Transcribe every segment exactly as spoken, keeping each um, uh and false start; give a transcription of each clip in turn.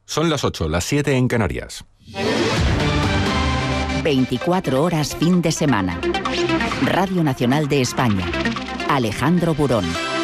Son las ocho, las siete en Canarias. veinticuatro horas fin de semana. Radio Nacional de España. Alejandro Burón.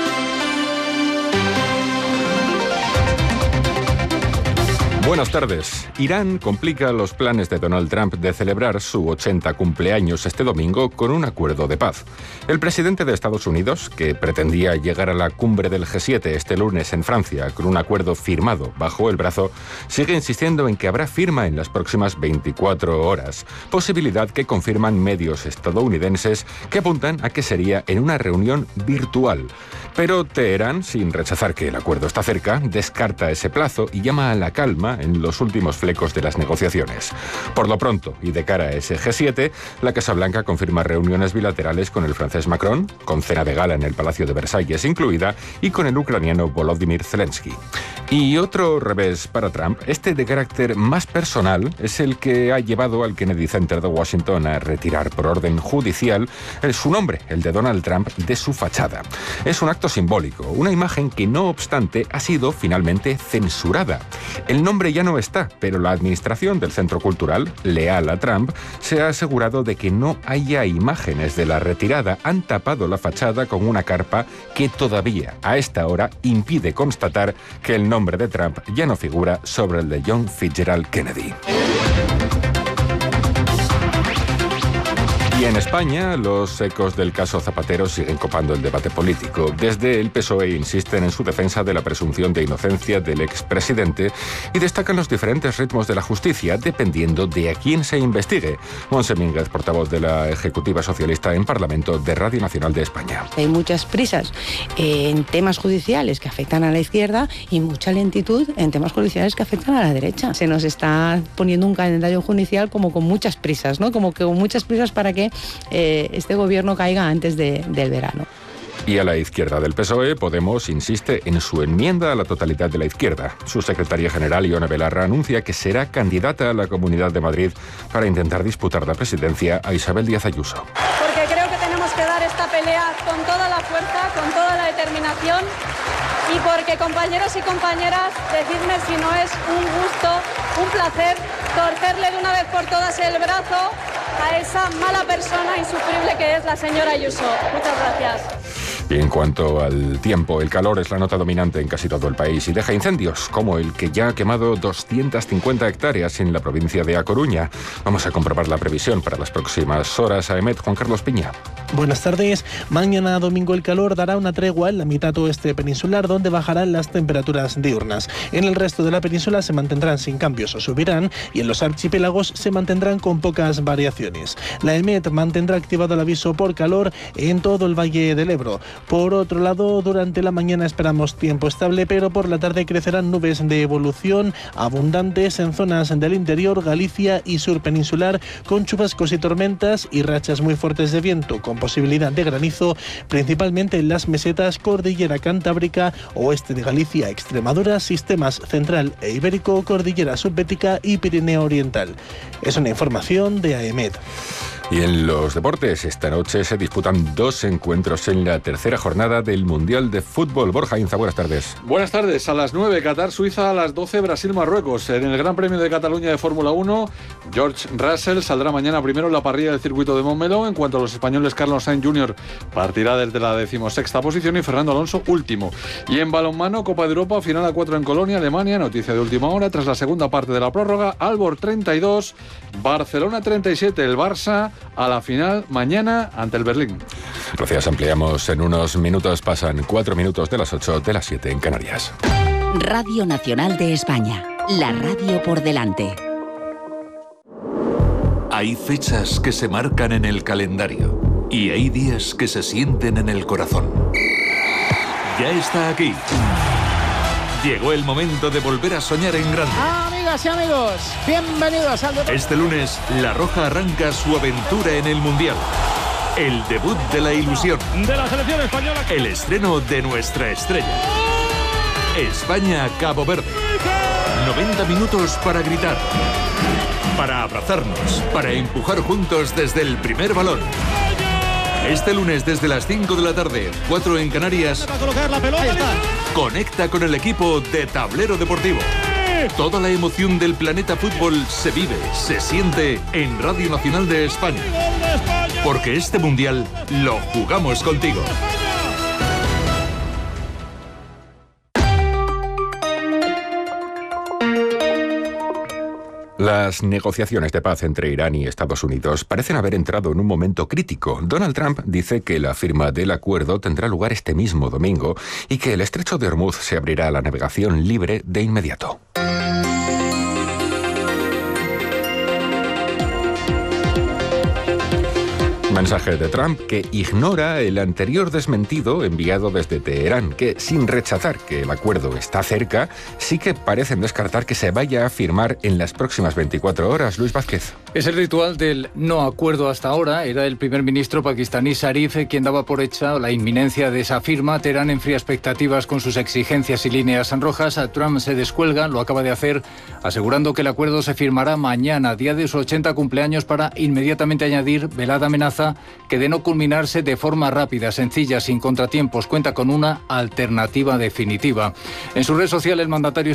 Buenas tardes. Irán complica los planes de Donald Trump de celebrar su ochenta cumpleaños este domingo con un acuerdo de paz. El presidente de Estados Unidos, que pretendía llegar a la cumbre del G siete este lunes en Francia con un acuerdo firmado bajo el brazo, sigue insistiendo en que habrá firma en las próximas veinticuatro horas, posibilidad que confirman medios estadounidenses que apuntan a que sería en una reunión virtual. Pero Teherán, sin rechazar que el acuerdo está cerca, descarta ese plazo y llama a la calma en los últimos flecos de las negociaciones. Por lo pronto, y de cara a ese G siete, la Casa Blanca confirma reuniones bilaterales con el francés Macron, con cena de gala en el Palacio de Versalles incluida, y con el ucraniano Volodymyr Zelensky. Y otro revés para Trump, este de carácter más personal, es el que ha llevado al Kennedy Center de Washington a retirar por orden judicial su nombre, el de Donald Trump, de su fachada. Es un acto simbólico, una imagen que no obstante ha sido finalmente censurada. El nombre ya no está, pero la administración del Centro Cultural, leal a Trump, se ha asegurado de que no haya imágenes de la retirada. Han tapado la fachada con una carpa que todavía, a esta hora, impide constatar que el nombre de Trump ya no figura sobre el de John Fitzgerald Kennedy. Y en España, los ecos del caso Zapatero siguen copando el debate político. Desde el P S O E insisten en su defensa de la presunción de inocencia del expresidente y destacan los diferentes ritmos de la justicia, dependiendo de a quién se investigue. Montse Mínguez, portavoz de la Ejecutiva Socialista en Parlamento de Radio Nacional de España. Hay muchas prisas en temas judiciales que afectan a la izquierda y mucha lentitud en temas judiciales que afectan a la derecha. Se nos está poniendo un calendario judicial como con muchas prisas, ¿no? Como que con muchas prisas para que Eh, este gobierno caiga antes de, del verano. Y a la izquierda del P S O E, Podemos insiste en su enmienda a la totalidad de la izquierda. Su secretaria general, Ione Belarra, anuncia que será candidata a la Comunidad de Madrid para intentar disputar la presidencia a Isabel Díaz Ayuso. Porque creo que tenemos que dar esta pelea con toda la fuerza, con toda la determinación, y porque, compañeros y compañeras, decidme si no es un gusto, un placer, torcerle de una vez por todas el brazo a esa mala persona insufrible que es la señora Ayuso. Muchas gracias. Y en cuanto al tiempo, el calor es la nota dominante en casi todo el país y deja incendios, como el que ya ha quemado doscientas cincuenta hectáreas en la provincia de A Coruña. Vamos a comprobar la previsión para las próximas horas. A EMET, Juan Carlos Piña. Buenas tardes. Mañana domingo el calor dará una tregua en la mitad oeste peninsular, donde bajarán las temperaturas diurnas. En el resto de la península se mantendrán sin cambios o subirán, y en los archipiélagos se mantendrán con pocas variaciones. La EMET mantendrá activado el aviso por calor en todo el Valle del Ebro. Por otro lado, durante la mañana esperamos tiempo estable, pero por la tarde crecerán nubes de evolución abundantes en zonas del interior, Galicia y sur peninsular, con chubascos y tormentas y rachas muy fuertes de viento, con posibilidad de granizo, principalmente en las mesetas Cordillera Cantábrica, oeste de Galicia, Extremadura, sistemas central e ibérico, Cordillera Subbética y Pirineo Oriental. Es una información de AEMET. Y en los deportes, esta noche se disputan dos encuentros en la tercera jornada del Mundial de Fútbol. Borja Inza, buenas tardes. Buenas tardes. A las nueve, Qatar-Suiza, a las doce, Brasil-Marruecos. En el Gran Premio de Cataluña de Fórmula uno, George Russell saldrá mañana primero en la parrilla del circuito de Montmeló. En cuanto a los españoles, Carlos Sainz junior partirá desde la decimosexta posición y Fernando Alonso último. Y en balonmano, Copa de Europa, final a cuatro en Colonia, Alemania. Noticia de última hora, tras la segunda parte de la prórroga, Aalborg treinta y dos, Barcelona treinta y siete. El Barça a la final mañana ante el Berlín. Gracias, ampliamos en unos minutos. Pasan cuatro minutos de las ocho, de las siete en Canarias. Radio Nacional de España, la radio por delante. Hay fechas que se marcan en el calendario y hay días que se sienten en el corazón. Ya está aquí. Llegó el momento de volver a soñar en grande. Ah, amigas y amigos, bienvenidos al debut. Este lunes, La Roja arranca su aventura en el Mundial. El debut de la ilusión. De la selección española. El estreno de nuestra estrella. España-Cabo Verde. noventa minutos para gritar, para abrazarnos, para empujar juntos desde el primer balón. Este lunes desde las cinco de la tarde, cuatro en Canarias, Va a colocar la pelota. Ahí está. conecta con el equipo de Tablero Deportivo. Toda la emoción del planeta fútbol se vive, se siente en Radio Nacional de España. Porque este mundial lo jugamos contigo. Las negociaciones de paz entre Irán y Estados Unidos parecen haber entrado en un momento crítico. Donald Trump dice que la firma del acuerdo tendrá lugar este mismo domingo y que el estrecho de Hormuz se abrirá a la navegación libre de inmediato. Mensaje de Trump que ignora el anterior desmentido enviado desde Teherán, que sin rechazar que el acuerdo está cerca, sí que parecen descartar que se vaya a firmar en las próximas veinticuatro horas. Luis Vázquez. Es el ritual del no acuerdo hasta ahora. Era el primer ministro pakistaní Sharif quien daba por hecha la inminencia de esa firma. Teherán enfría expectativas con sus exigencias y líneas rojas. Trump se descuelga, lo acaba de hacer, asegurando que el acuerdo se firmará mañana, día de su ochenta cumpleaños, para inmediatamente añadir velada amenaza que de no culminarse de forma rápida, sencilla, sin contratiempos, cuenta con una alternativa definitiva. En su red social el mandatario